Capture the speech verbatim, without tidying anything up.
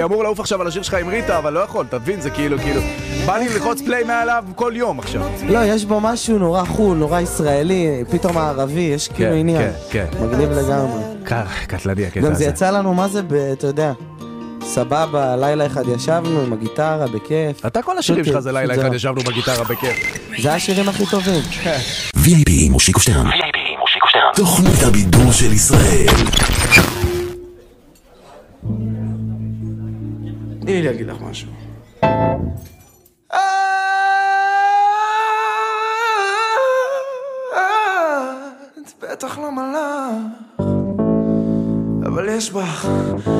אמור לעוף עכשיו על השיר שלך עם ריטה, אבל לא יכול, תבין, זה כאילו, כאילו, בא לי ללחוץ פליי מעליו כל יום עכשיו. לא, יש בו משהו נורא חול, נורא ישראלי, פתאום הערבי, יש כאילו עניין. כן, כן. מגניב לגמרי. קטלני הקטע הזה. גם זה יצא לנו, מה זה, אתה יודע, סבבה, לילה אחד ישבנו עם הגיטרה, בכיף. אתה כל השירים שלך זה לילה אחד ישבנו בגיטרה, בכיף. זה השירים הכי טובים. וי איי פי מושיקו שטרן. וי איי פי מושיקו שטרן. תוכנית הבידור של ישראל. תני לי להגיד לך משהו. את בטח לא מלאך, אבל יש בך